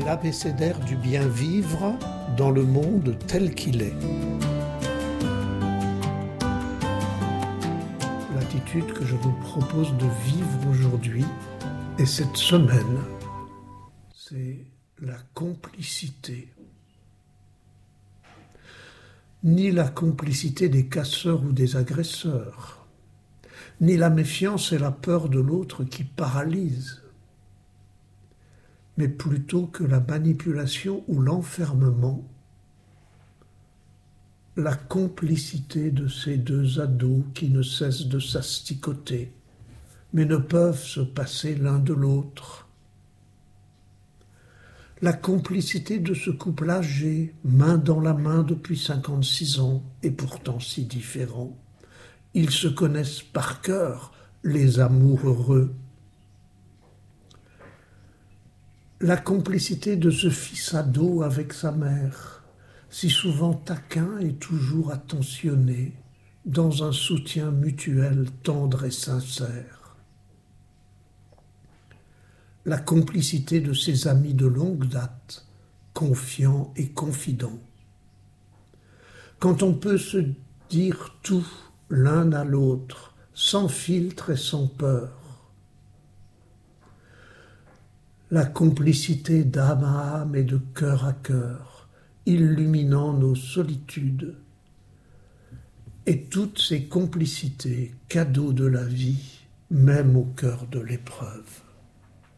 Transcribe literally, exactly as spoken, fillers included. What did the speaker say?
l'abécédaire du bien vivre dans le monde tel qu'il est. L'attitude que je vous propose de vivre aujourd'hui et cette semaine, c'est la complicité. Ni la complicité des casseurs ou des agresseurs, ni la méfiance et la peur de l'autre qui paralysent, mais plutôt que la manipulation ou l'enfermement, la complicité de ces deux ados qui ne cessent de s'asticoter, mais ne peuvent se passer l'un de l'autre. La complicité de ce couple âgé, main dans la main depuis cinquante-six ans, et pourtant si différents. Ils se connaissent par cœur, les amours heureux. La complicité de ce fils ado avec sa mère, si souvent taquin et toujours attentionné, dans un soutien mutuel tendre et sincère. La complicité de ses amis de longue date, confiants et confidents. Quand on peut se dire tout l'un à l'autre, sans filtre et sans peur. La complicité d'âme à âme et de cœur à cœur, illuminant nos solitudes. Et toutes ces complicités, cadeaux de la vie, même au cœur de l'épreuve.